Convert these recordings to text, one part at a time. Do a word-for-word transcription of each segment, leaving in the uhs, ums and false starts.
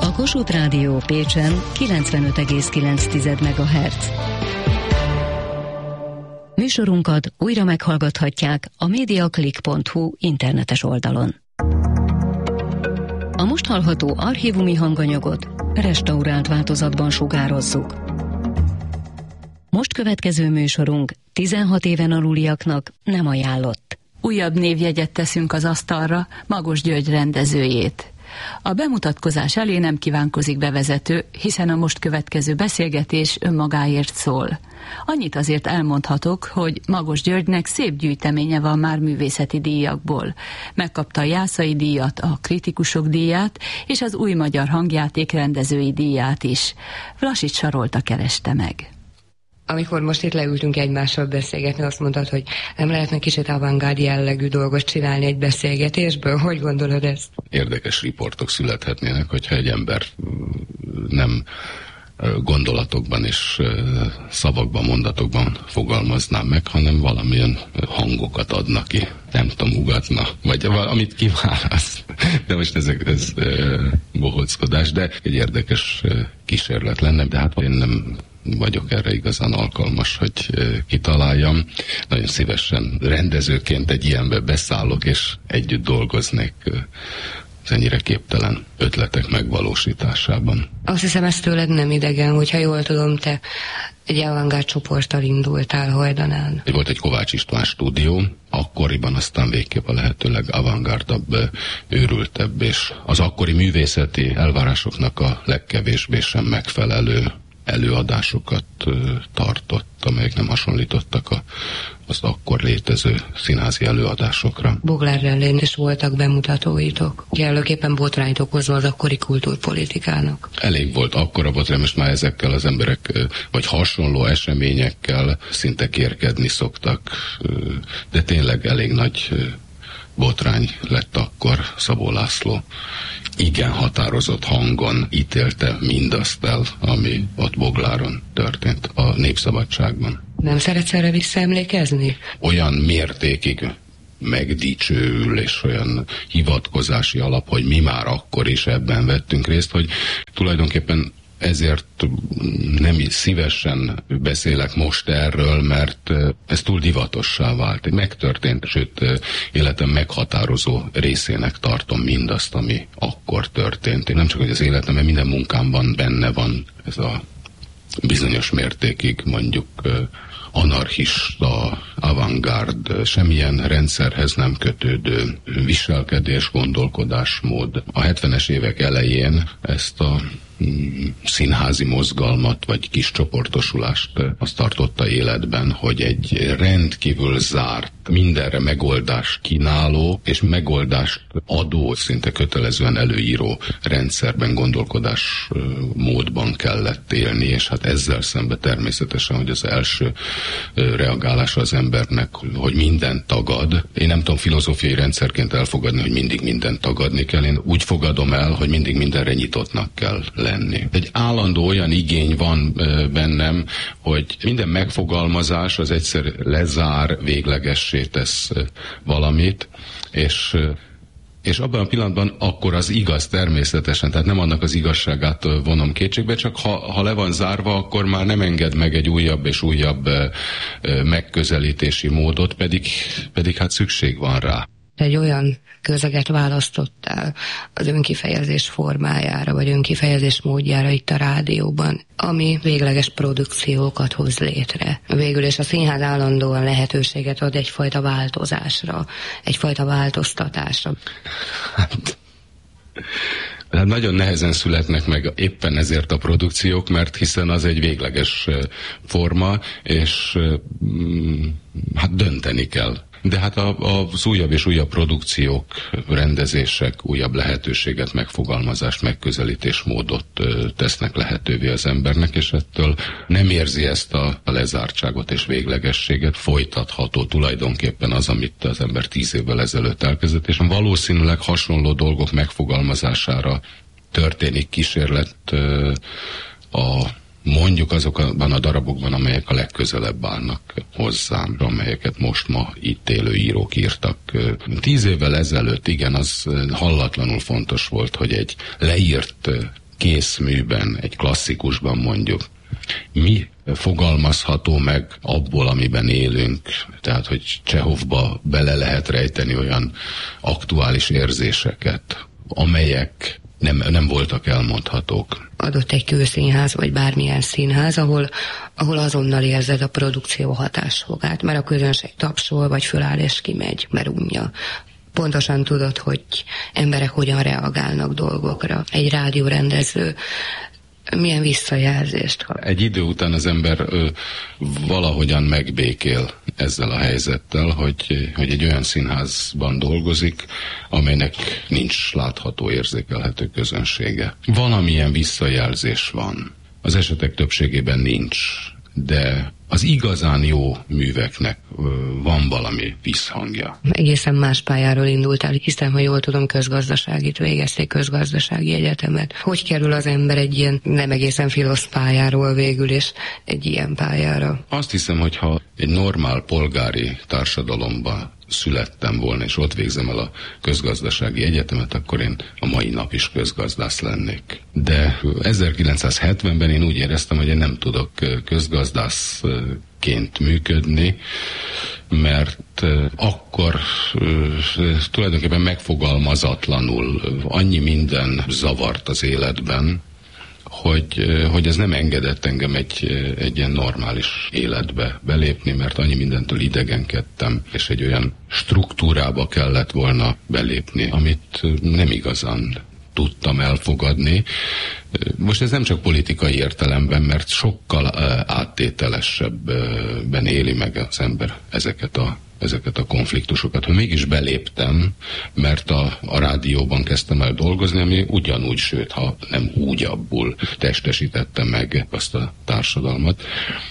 A Kossuth Rádió Pécsen kilencvenöt egész kilenc megahertz. Műsorunkat újra meghallgathatják a mediaclick pont hu internetes oldalon. A most hallható archívumi hanganyagot restaurált változatban sugározzuk. Most következő műsorunk tizenhat éven aluliaknak nem ajánlott. Újabb névjegyet teszünk az asztalra, Magos György rendezőjét. A bemutatkozás elé nem kívánkozik bevezető, hiszen a most következő beszélgetés önmagáért szól. Annyit azért elmondhatok, hogy Magos Györgynek szép gyűjteménye van már művészeti díjakból. Megkapta a Jászai díjat, a Kritikusok díját és az Új Magyar Hangjáték rendezői díját is. Vlasics Sarolta kereste meg. Amikor most itt leültünk egymással beszélgetni, azt mondtad, hogy nem lehetne kicsit avantgárd jellegű dolgot csinálni egy beszélgetésből? Hogy gondolod ezt? Érdekes riportok születhetnének, hogyha egy ember nem gondolatokban és szavakban, mondatokban fogalmazná meg, hanem valamilyen hangokat adna ki. Nem tudom, ugatna, vagy amit kiválaszt. De most ez, ez bohóckodás, de egy érdekes kísérlet lenne, de hát én nem vagyok erre igazán alkalmas, hogy kitaláljam. Nagyon szívesen rendezőként egy ilyenbe beszállok, és együtt dolgoznék az ennyire képtelen ötletek megvalósításában. Azt hiszem, ez tőled nem idegen, hogyha jól tudom, te egy avantgárd csoporttal indultál Hajdanán. Volt egy Kovács István stúdió, akkoriban aztán végképp a lehetőleg avantgárdabb, őrültebb, és az akkori művészeti elvárásoknak a legkevésbé sem megfelelő előadásokat tartott, amelyek nem hasonlítottak a, az akkor létező színházi előadásokra. Boglár ellen is voltak bemutatóitok. Kellőképpen botrányt okozva az akkori kultúrpolitikának. Elég volt akkora botrány, most már ezekkel az emberek, vagy hasonló eseményekkel szinte kérkedni szoktak, de tényleg elég nagy botrány lett akkor. Szabó László igen határozott hangon ítélte mindazt el, ami ott Bogláron történt a Népszabadságban. Nem szeretsz erre visszaemlékezni? Olyan mértékig megdicsőül, és olyan hivatkozási alap, hogy mi már akkor is ebben vettünk részt, hogy tulajdonképpen ezért nem is szívesen beszélek most erről, mert ez túl divatossá vált. Megtörtént, sőt, életem meghatározó részének tartom mindazt, ami akkor történt. Én nem csak, hogy az életem, mert minden munkámban benne van ez a bizonyos mértékig mondjuk anarchista, avantgárd, semmilyen rendszerhez nem kötődő viselkedés, gondolkodásmód. A hetvenes évek elején ezt a színházi mozgalmat, vagy kis csoportosulást azt tartotta életben, hogy egy rendkívül zárt, mindenre megoldást kínáló, és megoldást adó, szinte kötelezően előíró rendszerben, gondolkodás módban kellett élni, és hát ezzel szembe természetesen, hogy az első reagálása az embernek, hogy mindent tagad. Én nem tudom filozófiai rendszerként elfogadni, hogy mindig mindent tagadni kell. Én úgy fogadom el, hogy mindig mindenre nyitottnak kell lenni. Egy állandó olyan igény van bennem, hogy minden megfogalmazás az egyszer lezár, véglegessé tesz valamit, és és abban a pillanatban akkor az igaz természetesen, tehát nem annak az igazságát vonom kétségbe, csak ha, ha le van zárva, akkor már nem enged meg egy újabb és újabb megközelítési módot, pedig, pedig hát szükség van rá. Egy olyan közeget választottál az önkifejezés formájára, vagy önkifejezés módjára itt a rádióban, ami végleges produkciókat hoz létre. Végül is a színház állandóan lehetőséget ad egyfajta változásra, egyfajta változtatásra. Hát, hát nagyon nehezen születnek meg éppen ezért a produkciók, mert hiszen az egy végleges forma, és hát dönteni kell. De hát a, az újabb és újabb produkciók, rendezések, újabb lehetőséget, megfogalmazást, megközelítésmódot tesznek lehetővé az embernek, és ettől nem érzi ezt a, a lezártságot és véglegességet. Folytatható tulajdonképpen az, amit az ember tíz évvel ezelőtt elkezdett, és valószínűleg hasonló dolgok megfogalmazására történik kísérlet a mondjuk azokban a darabokban, amelyek a legközelebb állnak hozzám, amelyeket most ma itt élő írók írtak. Tíz évvel ezelőtt, igen, az hallatlanul fontos volt, hogy egy leírt készműben, egy klasszikusban mondjuk, mi fogalmazható meg abból, amiben élünk, tehát hogy Csehovba bele lehet rejteni olyan aktuális érzéseket, amelyek nem, nem voltak elmondhatók. Adott egy kőszínház, vagy bármilyen színház, ahol, ahol azonnal érzed a produkció hatásfogát, mert a közönség tapsol, vagy föláll és kimegy, mert unja. Pontosan tudod, hogy emberek hogyan reagálnak dolgokra. Egy rádiórendező milyen visszajelzést kap. Egy idő után az ember ö, valahogyan megbékél ezzel a helyzettel, hogy, hogy egy olyan színházban dolgozik, amelynek nincs látható, érzékelhető közönsége. Valamilyen visszajelzés van. Az esetek többségében nincs, de az igazán jó műveknek van valami visszhangja. Egészen más pályáról indultál, hiszen, ha jól tudom, közgazdaságit végezték, közgazdasági egyetemet. Hogy kerül az ember egy ilyen nem egészen filosz pályáról végül is egy ilyen pályára? Azt hiszem, hogy ha egy normál polgári társadalomban születtem volna, és ott végzem el a közgazdasági egyetemet, akkor én a mai nap is közgazdász lennék. De ezerkilencszázhetvenben én úgy éreztem, hogy én nem tudok közgazdászként működni, mert akkor tulajdonképpen megfogalmazatlanul annyi minden zavart az életben, hogy, hogy ez nem engedett engem egy, egy ilyen normális életbe belépni, mert annyi mindentől idegenkedtem, és egy olyan struktúrába kellett volna belépni, amit nem igazán tudtam elfogadni. Most ez nem csak politikai értelemben, mert sokkal áttételesebben éli meg az ember ezeket a ezeket a konfliktusokat. Ha mégis beléptem, mert a, a rádióban kezdtem el dolgozni, ami ugyanúgy, sőt, ha nem úgyabbul testesítette meg azt a társadalmat,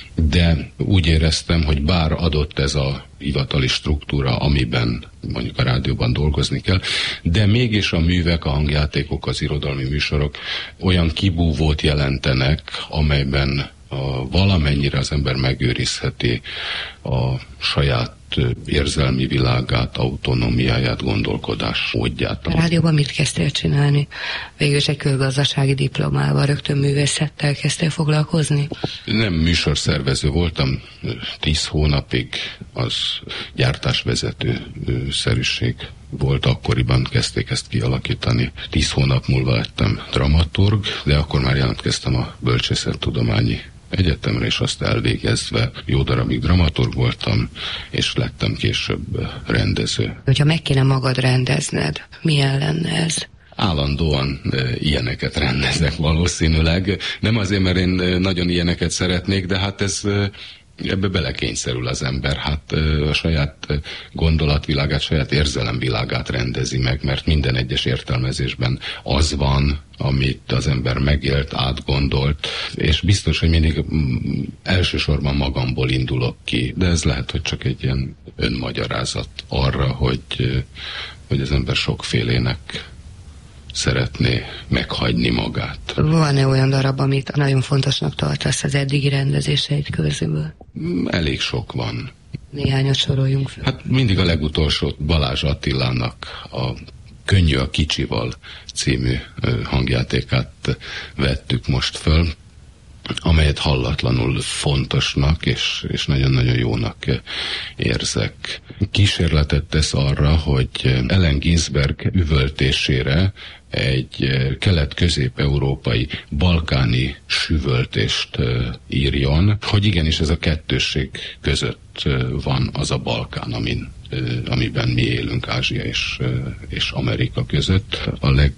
de úgy éreztem, hogy bár adott ez a hivatali struktúra, amiben mondjuk a rádióban dolgozni kell, de mégis a művek, a hangjátékok, az irodalmi műsorok olyan kibúvót jelentenek, amelyben a, valamennyire az ember megőrizheti a saját érzelmi világát, autonómiáját, gondolkodás módját. A rádióban mit kezdtél csinálni? Végülis egy közgazdasági diplomával, rögtön művészettel kezdtél foglalkozni? Nem műsorszervező voltam, tíz hónapig az gyártásvezető szerűség volt, akkoriban kezdték ezt kialakítani. Tíz hónap múlva lettem dramaturg, de akkor már jelentkeztem a Bölcsészettudományi Egyetemre, és azt elvégezve jó darabig dramaturg voltam, és lettem később rendező. Hogyha meg kéne magad rendezned, milyen lenne ez? Állandóan e, ilyeneket rendezek valószínűleg. Nem azért, mert én nagyon ilyeneket szeretnék, de hát ez e, ebbe belekényszerül az ember. Hát e, a saját gondolatvilágát, saját érzelemvilágát rendezi meg, mert minden egyes értelmezésben az van, amit az ember megélt, átgondolt, és biztos, hogy mindig mm, elsősorban magamból indulok ki, de ez lehet, hogy csak egy ilyen önmagyarázat arra, hogy, hogy az ember sokfélének szeretné meghagyni magát. Van-e olyan darab, amit nagyon fontosnak tartasz az eddigi rendezéseid közül? Elég sok van. Néhányat soroljunk fel. Hát mindig a legutolsó Balázs Attilának a Könnyű a kicsival című hangjátékát vettük most föl, amelyet hallatlanul fontosnak és, és nagyon-nagyon jónak érzek. Kísérletet tesz arra, hogy Allen Ginsberg üvöltésére egy kelet-közép-európai balkáni süvöltést írjon, hogy igenis ez a kettősség között van az a Balkán, amin, amiben mi élünk, Ázsia és, és Amerika között. A leg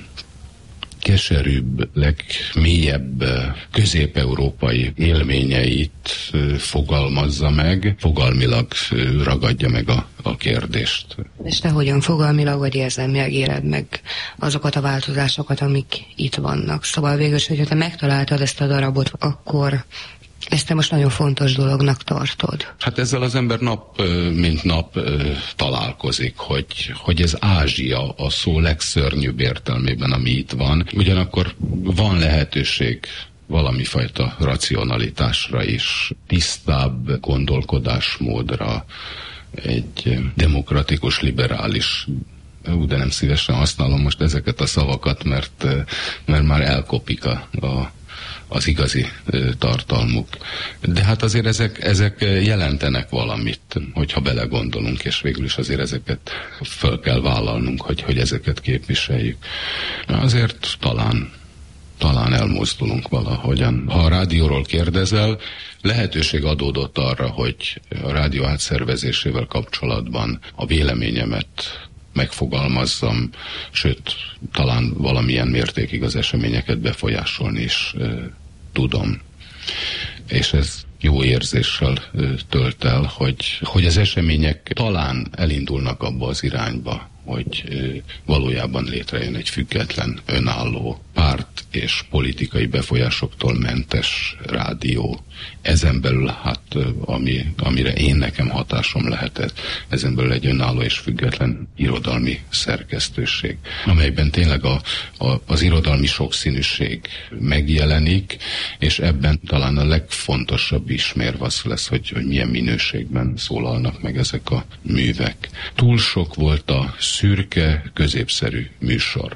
keserűbb, legmélyebb közép-európai élményeit fogalmazza meg, fogalmilag ragadja meg a, a kérdést. És te hogyan fogalmilag vagy érzelmileg éled meg azokat a változásokat, amik itt vannak? Szóval végül, hogyha te megtaláltad ezt a darabot, akkor ezt te most nagyon fontos dolognak tartod. Hát ezzel az ember nap mint nap találkozik, hogy, hogy ez Ázsia a szó legszörnyűbb értelmében, ami itt van. Ugyanakkor van lehetőség valami fajta racionalitásra is, tisztább gondolkodásmódra, egy demokratikus, liberális ú, de nem szívesen használom most ezeket a szavakat, mert, mert már elkopik a, a az igazi tartalmuk. De hát azért ezek, ezek jelentenek valamit, hogyha belegondolunk, és végül is azért ezeket föl kell vállalnunk, hogy, hogy ezeket képviseljük. Azért talán, talán elmozdulunk valahogyan. Ha a rádióról kérdezel, lehetőség adódott arra, hogy a rádió átszervezésével kapcsolatban a véleményemet megfogalmazzam, sőt, talán valamilyen mértékig az eseményeket befolyásolni is e, tudom. És ez jó érzéssel e, tölt el, hogy, hogy az események talán elindulnak abba az irányba, hogy e, valójában létrejön egy független, önálló, párt és politikai befolyásoktól mentes rádió. Ezen belül, hát, ami, amire én nekem hatásom lehetett, ezen belül egy önálló és független irodalmi szerkesztőség, amelyben tényleg a, a, az irodalmi sokszínűség megjelenik, és ebben talán a legfontosabb ismérv az lesz, hogy, hogy milyen minőségben szólalnak meg ezek a művek. Túl sok volt a szürke, középszerű műsor.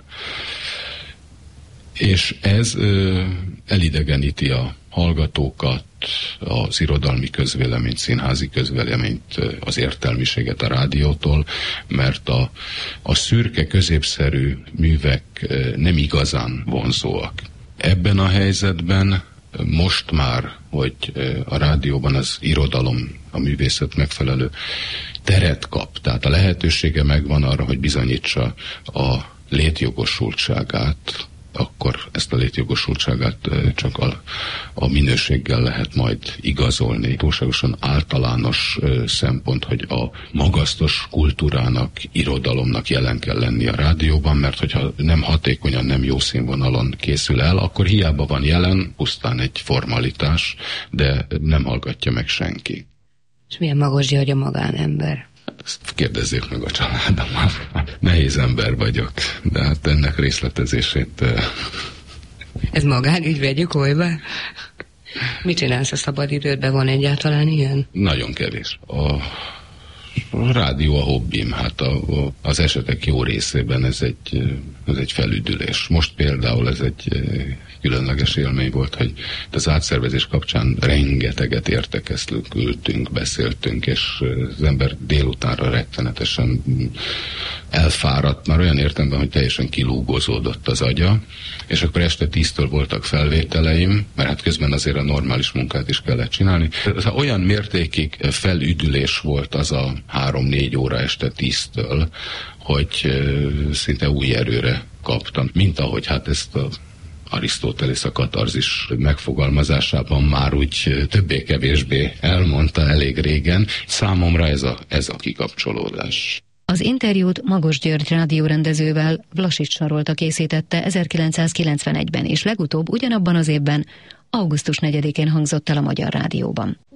És ez ö, elidegeníti a hallgatókat, az irodalmi közvéleményt, színházi közvéleményt, az értelmiséget a rádiótól, mert a, a szürke, középszerű művek nem igazán vonzóak. Ebben a helyzetben most már, hogy a rádióban az irodalom, a művészet megfelelő teret kap, tehát a lehetősége megvan arra, hogy bizonyítsa a létjogosultságát, akkor ezt a létjogosultságát csak a, a minőséggel lehet majd igazolni. Túlságosan általános szempont, hogy a magasztos kultúrának, irodalomnak jelen kell lenni a rádióban, mert hogyha nem hatékonyan, nem jó színvonalon készül el, akkor hiába van jelen, pusztán egy formalitás, de nem hallgatja meg senki. És milyen Magos György a magánember? Ezt kérdezzék meg a családommal. Nehéz ember vagyok, de hát ennek részletezését... Ez magánügy, vegyük olyba? Mit csinálsz a szabadidődben? Van egyáltalán ilyen? Nagyon kevés. A, a rádió a hobbim. Hát a, a, az esetek jó részében ez egy, ez egy felüdülés. Most például ez egy különleges élmény volt, hogy az átszervezés kapcsán rengeteget értekeztünk, ültünk, beszéltünk, és az ember délutánra rettenetesen elfáradt, már olyan értelemben, hogy teljesen kilúgozódott az agya, és akkor este tíztől voltak felvételeim, mert hát közben azért a normális munkát is kellett csinálni. Olyan mértékig felüdülés volt az a három-négy óra este tíztől, hogy szinte új erőre kaptam, mint ahogy hát ezt a Arisztotelész a katarzis megfogalmazásában már úgy többé-kevésbé elmondta elég régen. Számomra ez a, ez a kikapcsolódás. Az interjút Magos György rádiórendezővel, Vlasics Sarolta készítette ezerkilencszázkilencvenegyben, és legutóbb ugyanabban az évben, augusztus negyedikén hangzott el a Magyar Rádióban.